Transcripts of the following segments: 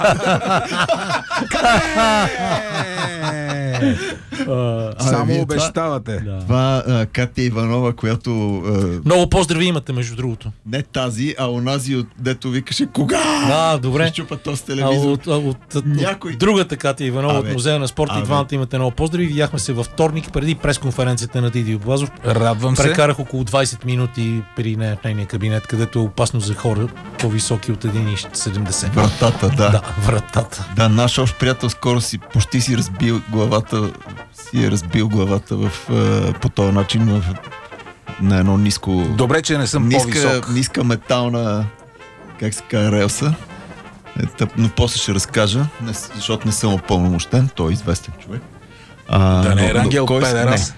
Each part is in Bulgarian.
Само обещавате. Това Катя Иванова, която... Много поздрави имате, между другото. Не тази, а онази, дето викаше кога? Добре. Ще чупа този телевизор. От другата Катя Иванова от Музея на спорта и двамата имате много поздрави. Видяхме се във вторник преди пресконференцията на Дидио Блазов. Радвам се. Прекарах около 20 минути при нейния кабинет, където е опасно за хора по-високи от 1,70. Вратата, да. Да, вратата. Да, наш общ приятел скоро почти си разбил главата по този начин на едно ниско... Добре, че не съм по-висок. Ниска метална, как се казва, релса. Но после ще разкажа, защото не съм опълномощен, той е известен човек. Да не е Рангел Педерас.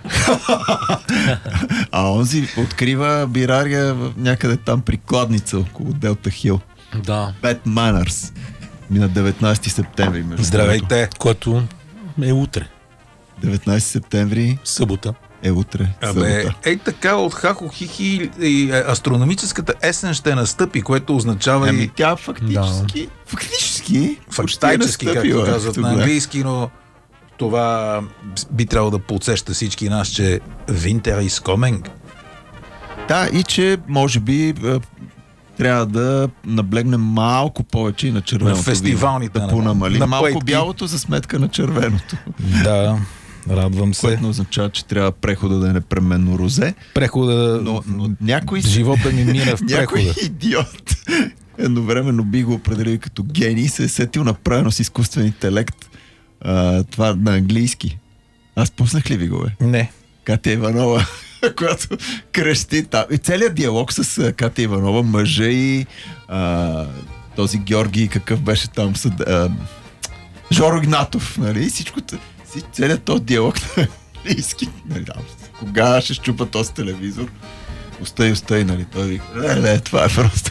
Онзи открива бирария някъде там при Кладница, около Делта Хил. Да. Bad Manners. На 19 септември. Здравейте. Което е утре. 19 септември. Събота. Е утре. Ей така от Хахо Хихи и астрономическата есен ще настъпи, което означава тя фактически фактически, както казват на английски, но това би трябвало да подсеща всички нас, че Winter is coming. Да, и че може би трябва да наблегнем малко повече и на червеното. На фестивалните. Да понамалим малко бялото за сметка на червеното. Да, радвам се. Което означава, че трябва прехода да е непременно розе. Прехода, но някой... Живота ми мина в прехода. Някой идиот едновременно би го определил като гений, се е сетил направено с изкуствен интелект. Това на английски. Аз пуснах ли ви го, бе? Не. Катя Иванова, която крещи там. И целият диалог с Катя Иванова, мъжа и този Георги, какъв беше там Жоро Игнатов, нали? Целият този диалог на английски. Нали? Кога ще щупа този телевизор? Остай, нали? Той вика, това е просто.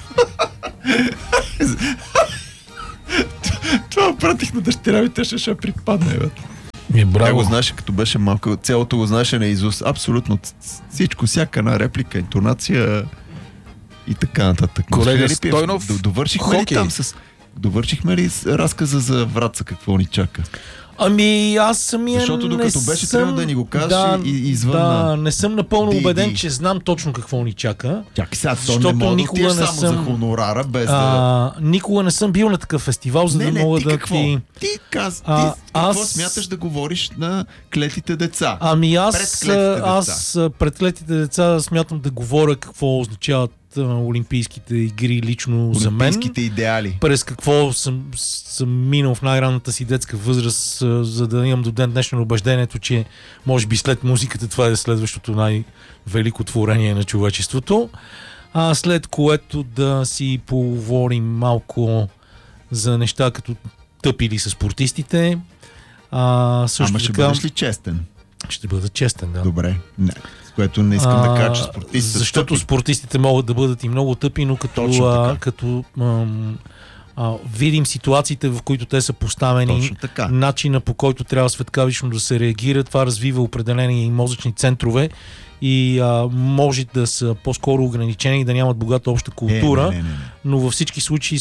Това пратих на дъщеря ми, те ще припадне, бе. Тя го знаеше, като беше малко, цялото го знаеше наизуст. Абсолютно всичко, всяка една реплика, интонация и така нататък. Колега Стойнов, довършихме ли там довършихме ли разказа за Враца, какво ни чака? Аз самия защото докато беше трябва да ни го кажеш извън не съм напълно убеден, че знам точно какво ни чака. Чакай сега, то не мога да само за хонорара, без никога не съм бил на такъв фестивал, за да мога да ти... Ти какво смяташ да говориш на клетите деца? Аз пред клетите деца смятам да говоря какво означават олимпийските игри лично за мен. Олимпийските идеали. През какво съм минал в най-ранната си детска възраст, за да имам до ден днешно убеждението, че може би след музиката това е следващото най-велико творение на човечеството. След което да си поговорим малко за неща като тъпили с спортистите. Също ще бъдеш ли честен? Ще бъда честен, да. Добре. Не. Което не искам да кажа, че спортистите... Защото спортистите могат да бъдат и много тъпи, но като видим ситуациите, в които те са поставени, начина по който трябва светкавично да се реагира, това развива определени мозъчни центрове и може да са по-скоро ограничени и да нямат богата обща култура, но във всички случаи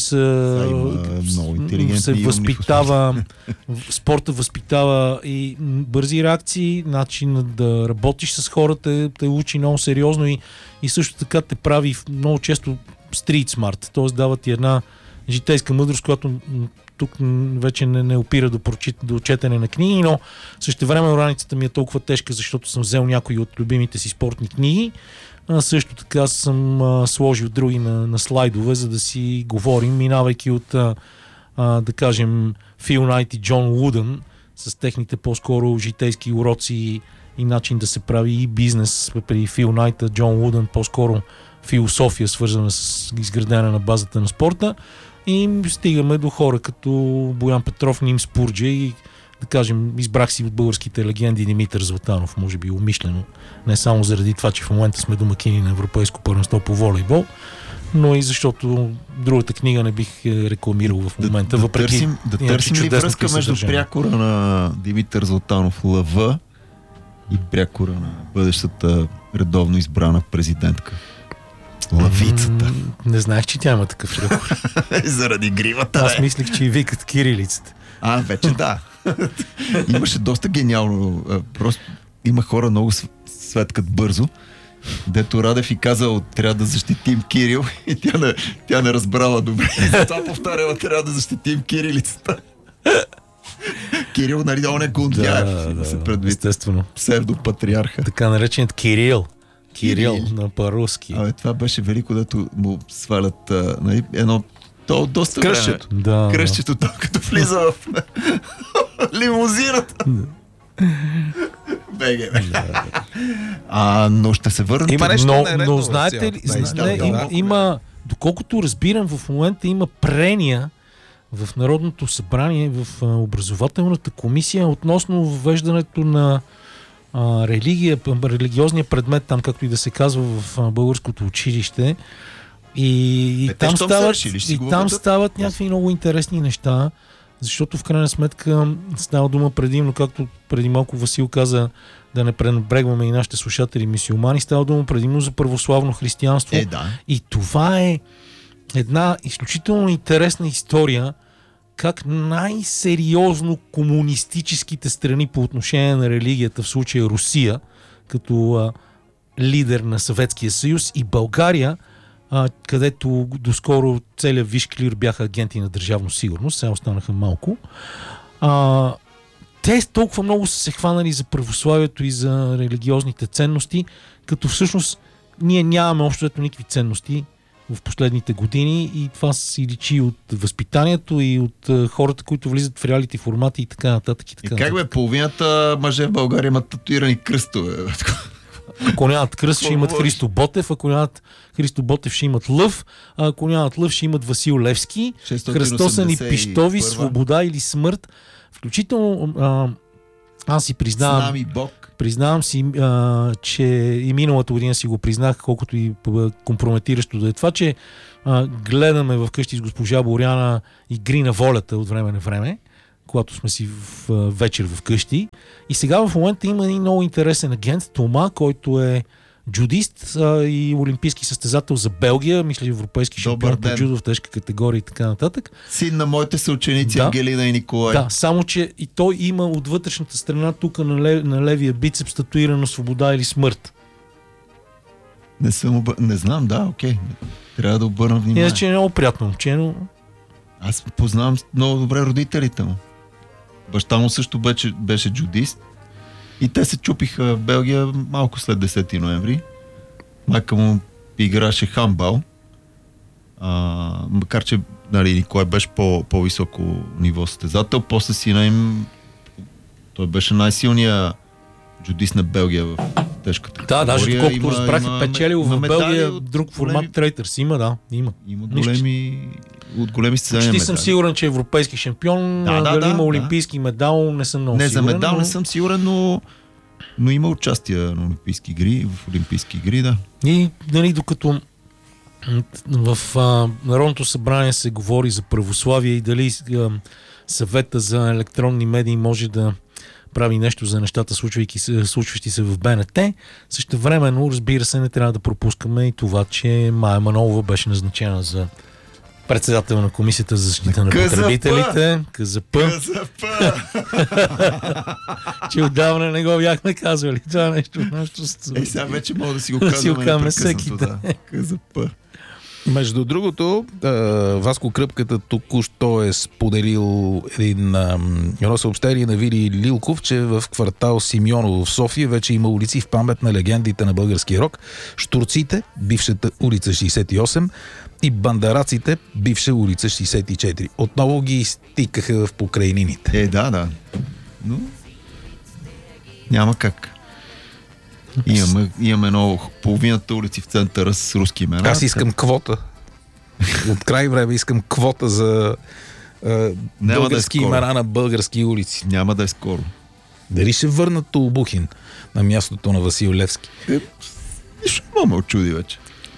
се възпитава, спорта възпитава и бързи реакции, начин да работиш с хората, те учи много сериозно и също така те прави много често street smart, т.е. дава ти една житейска мъдрост, която тук вече не опира до четене на книги, но същевременно раницата ми е толкова тежка, защото съм взел някои от любимите си спортни книги. Също така съм сложил други на слайдове, за да си говорим, минавайки от да кажем Фил Найт и Джон Лудън с техните по-скоро житейски уроци и начин да се прави и бизнес при Фил Найт, Джон Лудън по-скоро философия, свързана с изградена на базата на спорта. И стигаме до хора като Боян Петров, Ним Спурджа и да кажем, избрах си от българските легенди Димитър Златанов, може би умишлено. Не само заради това, че в момента сме домакини на Европейско първенство по волейбол, но и защото другата книга не бих рекламирал в момента. Да търсим ли връзка между прякора на Димитър Златанов ЛВ и прякора на бъдещата редовно избрана президентка? Лавицата. Не знаех, че тя има такъв рекорд. Заради гривата. Аз мислих, че и викат кирилицата. Вече да. Имаше доста гениално. Просто има хора много светкат бързо. Дето Радев и казал, трябва да защитим Кирил, и тя не разбрала добре. Затова повтаряла, трябва да защитим кирилицата. Кирил, нали, он е Гундяев, да се предвид. Естествено. Псевдопатриарха. Така нареченият Кирил на по-руски. Това беше велико, дето му свалят едно доста кръщето. Кръщето там, като влиза в лимузината. Беге. Но ще се върнат. Има нещо но знаете ли, има, доколкото разбирам, в момента има прения в Народното събрание, в образователната комисия относно въвеждането на религиозния предмет, там както и да се казва в българското училище. И там стават някакви много интересни неща, защото в крайна сметка става дума предимно, както преди малко Васил каза, да не пренебрегваме и нашите слушатели мюсюлмани, става дума предимно за православно християнство. И това е една изключително интересна история, как най-сериозно комунистическите страни по отношение на религията, в случая Русия, като лидер на Съветския съюз, и България, където доскоро целият виш клир бяха агенти на държавна сигурност, сега останаха малко. Те толкова много са се хванали за православието и за религиозните ценности, като всъщност ние нямаме общо никакви ценности в последните години, и това си личи от възпитанието и от хората, които влизат в реалити формати и така нататък. И как бе, половината мъже в България имат татуирани кръстове? Ако нямат кръст, ще имат Христо Ботев, ако нямат Христо Ботев, ще имат лъв, а ако нямат лъв, ще имат Васил Левски, кръстосани пищови, свобода или смърт. Включително аз си признавам си, че и миналата година си го признах, колкото и компрометиращо да е това, че гледаме вкъщи с госпожа Боряна Игри на волята от време на време, когато сме си вечер вкъщи. И сега в момента има един много интересен агент, Тома, който е джудист и олимпийски състезател за Белгия, мисля, европейски шампион по джудо в тежка категория и така нататък. Син на моите съученици Ангелина и Николай. Да, само че и той има от вътрешната страна тук на левия бицепс татуирано свобода или смърт. Не знам, окей. Трябва да обърна внимание. Иначе е много приятно момче, но... Аз познавам много добре родителите му. Баща му също беше джудист. И те се чупиха в Белгия малко след 10 ноември. Майка му играше хандбал. Макар че Николай беше по-високо ниво състезател. После сина им той беше най-силният джудист на Белгия в тежката категория. Да, даже колкото разбрах, печелил в Белгия друг формат трейтърс. Има. Има големи състезания. Почти съм сигурен, че е европейски шампион. Дали има олимпийски медал, не съм много сигурен. За медал не съм сигурен, но има участие на олимпийски игри, в олимпийски игри, да. И докато в Народното събрание се говори за православие и дали съвета за електронни медии може да прави нещо за нещата, случващи се в БНТ. Същевременно, разбира се, не трябва да пропускаме и това, че Мая Манолова беше назначена за председател на Комисията за защита на потребителите. КЗП. Че отдавна не го бяхме казвали. Това нещо в нашото... сега вече мога да си го казваме всеки ден. КЗП. Между другото, Васко Кръпката току-що е споделил едно съобщение на Вили Лилков, че в квартал Симеоново в София вече има улици в памет на легендите на българския рок. Штурците, бившата улица 68, и бандараците, бивша улица 64. Отново ги изтикаха в покрайнините. Да. Но няма как. Имаме много половината улици в центъра с руски имена. Аз искам квота. От край време искам квота за български имена на български улици. Няма да е скоро. Дали ще върнат Толбухин на мястото на Васил Левски? Нищо ме очуди вече.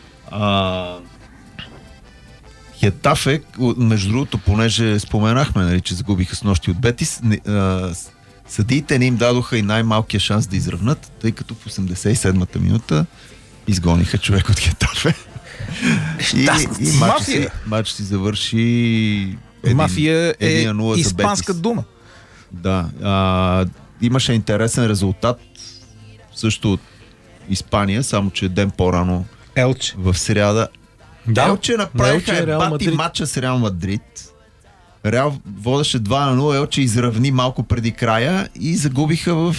Хетафе, между другото, понеже споменахме, че загубиха с нощи от Бетис, съдиите не им дадоха и най-малкия шанс да изравнат, тъй като в 87-та минута изгониха човек от Хетафе. И матч си завърши Мафия е 1-0 за испанска Бетис. дума. Да. Имаше интересен резултат също от Испания, само че ден по-рано Елче. в сряда. Да, Елче направиха Реал бати Мадрид. матча с Реал Мадрид. Реал водеше 2-0, Елче изравни малко преди края и загубиха в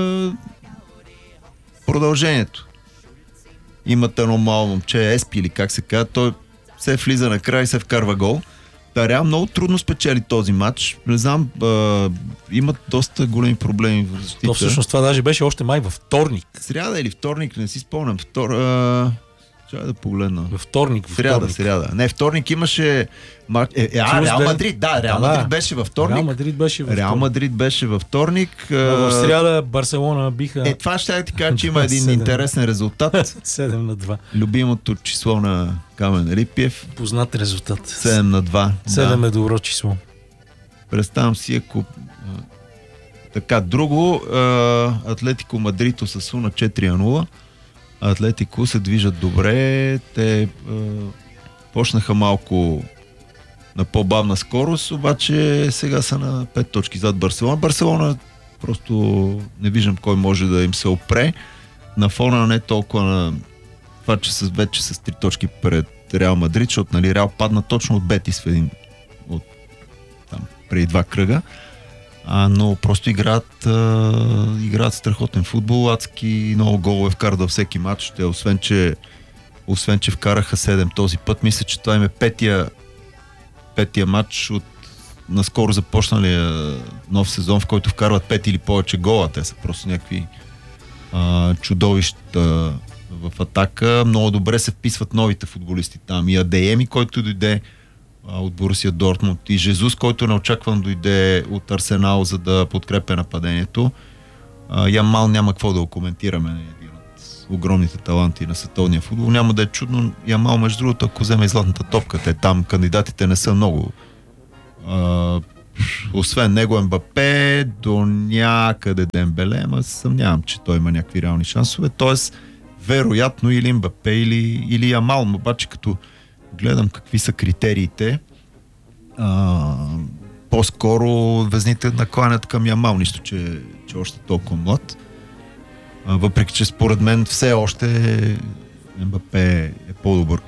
продължението. Имат едно мало момче, Еспи или как се казва, той се влиза на край и се вкарва гол. Реал много трудно спечели този матч. Не знам, имат доста големи проблеми в защита. То всъщност това даже беше още май във вторник. Сряда или вторник, не си спомням. Чакай да погледна. Във вторник. Сряда. Не, вторник имаше матч. Реал Мадрид. Да, Реал Мадрид беше във вторник. Реал Мадрид беше във Реал вторник. Мадрид беше във вторник. В сряда Барселона биха Това ще я ти кажа, че има един 7. интересен резултат. 7-2. Любимото число на Камен Рипиев. Познат резултат. 7-2. 7 е добро число. Представям си, ако така, друго, Атлетико Мадрид Осасуна 4-0. Атлетико се движат добре. Те почнаха малко на по-бавна скорост, обаче сега са на 5 точки зад Барселона. Барселона просто не виждам кой може да им се опре. На фона не толкова на това, че вече с 3 точки пред Реал Мадрид, защото нали, Реал падна точно от Бетис в един от там преди 2 кръга. Но просто играят страхотен футбол, адски много голове вкарат във всеки матч. Те, освен че вкараха 7 този път, мисля, че това им е петия матч от наскоро започналия нов сезон, в който вкарват 5 или повече гола. Те са просто някакви чудовища в атака. Много добре се вписват новите футболисти там. И Адееми, който дойде от Борусия Дортмунд, и Жезус, който неочаквано дойде от Арсенал, за да подкрепя нападението. Ямал няма какво да го коментираме. Един от огромните таланти на световния футбол. Няма да е чудно. Ямал, между другото, ако вземе и златната топка, те там кандидатите не са много. Освен него Мбапе, до някъде Дембеле, ама съмнявам, че той има някакви реални шансове. Тоест, вероятно или Мбапе, или Ямал. Обаче, като гледам какви са критериите, по-скоро везните накланят към Ямал, нищо, че още толкова млад. Въпреки, че според мен все още Мбапе е по-добър.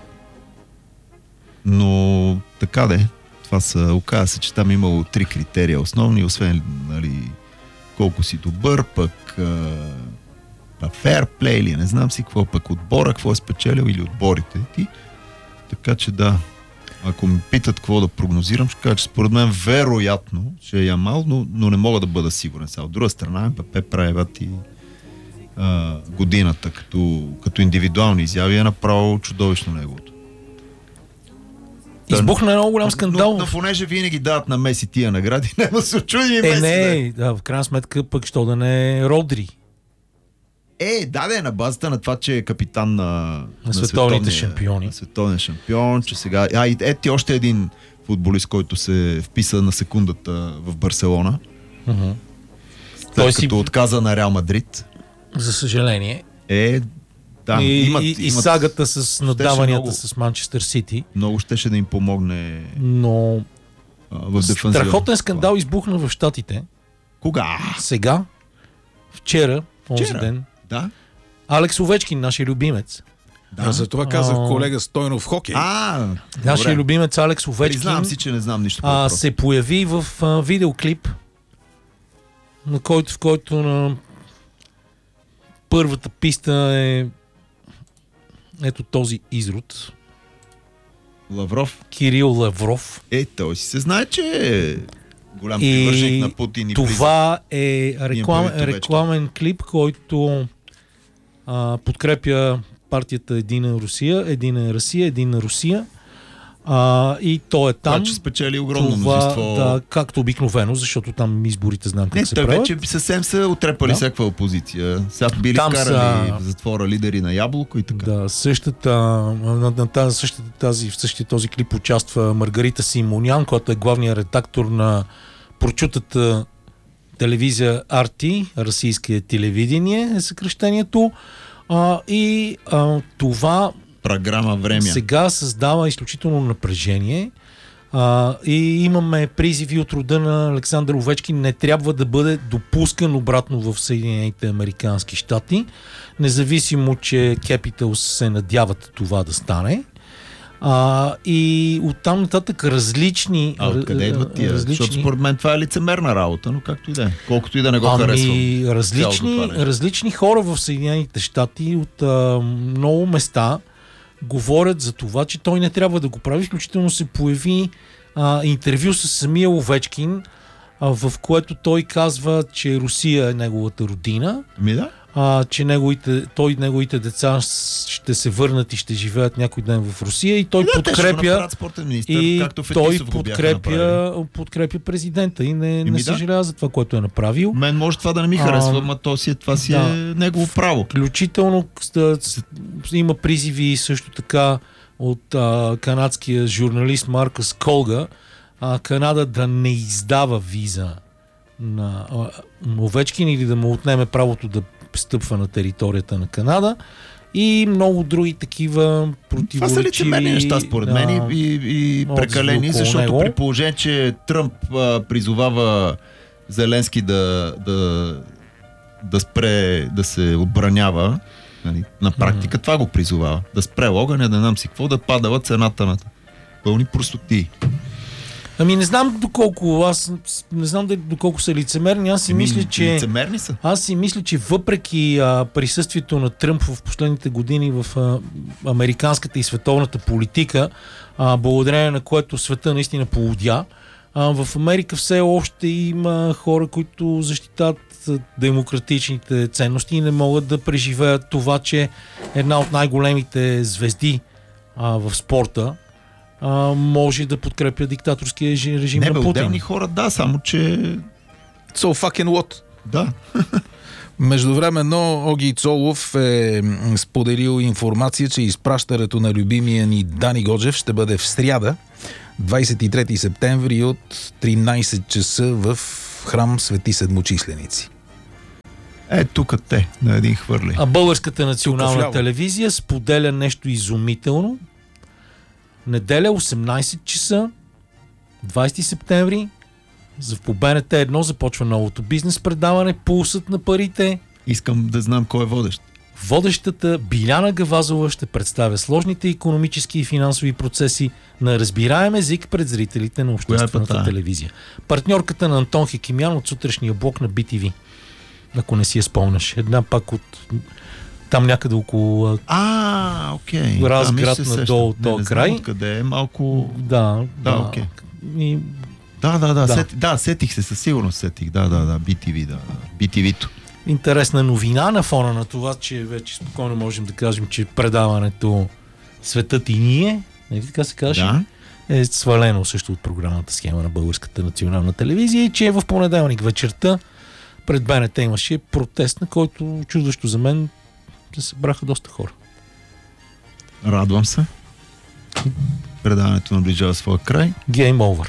Но така де. Това оказа се, че там имало 3 критерия основни, освен нали, колко си добър, пък фейрплей или не знам си какво, пък отбора, какво е спечелил или отборите ти. Така че да, ако ме питат какво да прогнозирам, ще кажа, че според мен вероятно ще е Ямал, но не мога да бъда сигурен. Сега от друга страна, Мбапе прави годината като индивидуални изяви е направо чудовищно неговото. Избухна много голям скандал. Но понеже винаги дават на Меси тия награди, няма да се очуди Меси. Не, в крайна сметка пък що да не е Родри. Да, на базата на това, че е капитан на световните шампиони. На световния шампион, че сега... и ети още един футболист, който се вписа на секундата в Барселона. След като отказа на Реал Мадрид. За съжаление. Да, и сагата с наддаванията с Манчестър Сити. Много щеше да им помогне. Но в дефанзива. страхотен скандал избухна в Щатите. Кога? Сега. Вчера, този ден. Да. Алекс Овечкин, нашия любимец. Да, за това казах колега Стойнов в хокей. Нашия любимец Алекс Овечкин. Признавам си, че не знам нищо по въпроса. Се появи в видеоклип, в който на първата писта е ето този изрод. Лавров. Кирил Лавров. Той си се знае, че е голям привърженик на Путин. И това е рекламен клип, който подкрепя партията Едина Русия. И то е там. Това, че спечели огромно множество. Да, както обикновено, защото там изборите знаем как се правят. Вече съвсем са отрепали всякаква опозиция. Сега били вкарали в затвора лидери на Ябълко и така. Да, в същия този клип участва Маргарита Симонян, която е главният редактор на прочутата телевизия RT, Российское телевидение е съкръщението. Това програма време. Сега създава изключително напрежение и имаме призиви от рода на Александър Овечкин: не трябва да бъде допускан обратно в Съединените американски щати, независимо, че Capitals се надяват това да стане. И оттам нататък различни... Откъде идват тия? Защото според мен това е лицемерна работа, но както и да е. Колкото и да не го харесвам. Различни хора в Съединените щати от много места говорят за това, че той не трябва да го прави. Включително се появи интервю с самия Овечкин, в което той казва, че Русия е неговата родина. Да. Че неговите деца ще се върнат и ще живеят някой ден в Русия, и той подкрепя подкрепя президента и не съжалява за това, което е направил. Мен може това да не ми харесва, но това си е негово право. Включително има призиви също така от канадския журналист Маркъс Колга Канада да не издава виза на Овечкин или да му отнеме правото да стъпва на територията на Канада и много други такива противоречиви... Това са лицемерни неща според мен и прекалени, защото при положение, че Тръмп призовава Зеленски да спре да се отбранява, нали, на практика това го призовава. Да спре огъня, да нам си какво, да падала цената на пълни простоти. Не знам доколко са лицемерни. Лицемерни са. Аз си мисля, че въпреки присъствието на Тръмп в последните години в американската и световната политика, благодарение на което света наистина полудя, в Америка все още има хора, които защитават демократичните ценности и не могат да преживеят това, че една от най-големите звезди в спорта може да подкрепя диктаторския режим на Путин. Отделни хора, да, само че... So fucking what? Да. Междувременно Оги Цолов е споделил информация, че изпращането на любимия ни Дани Годжев ще бъде в сряда, 23 септември от 13 часа в храм Свети Седмочисленици. Тук на един хвърли. А Българската национална телевизия споделя нещо изумително. Неделя, 18 часа, 20 септември, по БНТ 1 започва новото бизнес предаване "Пулсът на парите". Искам да знам кой е водещ. Водещата Биляна Гавазова ще представя сложните икономически и финансови процеси на разбираем език пред зрителите на обществената телевизия. Партньорката на Антон Хекимян от сутрешния блок на BTV. Ако не си я спомняш. Една пак от... там някъде около окей. Разград надолу от този край. Откъде е малко... окей. Сетих се, със сигурност сетих. BTV, BTV-то. Интересна новина на фона на това, че вече спокойно можем да кажем, че предаването "Светът и ние", нали така се каже, е свалено също от програмната схема на Българската национална телевизия и че в понеделник вечерта пред БНТ имаше протест, на който чудващо за мен се събраха доста хора. Радвам се. Предаването наближава своя край. Game over.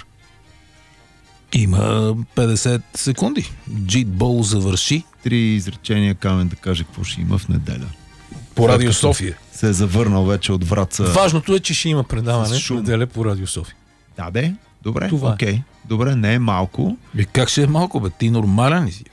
Има 50 секунди. Джитбол завърши. 3 изречения Камен да каже какво ще има в неделя. По Радио София. Се е завърнал вече от Враца. Важното е, че ще има предаване в неделя по Радио София. Добре. Окей. Добре, не е малко. Как ще е малко, бе? Ти нормален ли си?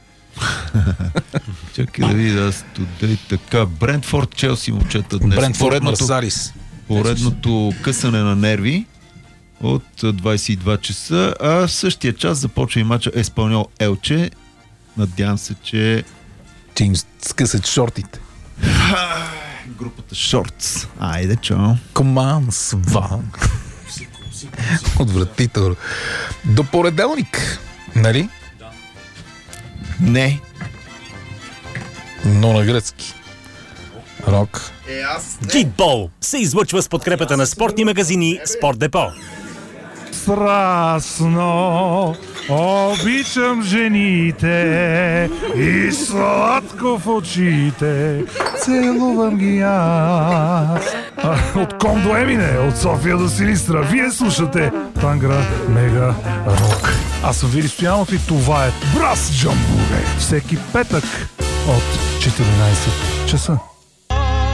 Чакай да видя студей така. Брентфорд, Челси, момчета днес. Брентфорд, Марсалис. Поредното късане на нерви от 22 часа, а в същия час започва и мача Еспаньол Елче. Надявам се, че... Че им скъсат шортите. Групата Шортс. Айде, чао. Коман, сва. Отвратително. До понеделник, нали? Да. Не. Но на гръцки. Рок. Джитбол се излъчва с подкрепата на спортни магазини Спорт Депо. Страстно обичам жените и сладко в очите целувам ги аз. От Ком до Емине, от София до Силистра, вие слушате Тангра Мега Рок. Аз съм Вили Стоянов и това е Брас Джамбуре. Всеки петък от 14 часа.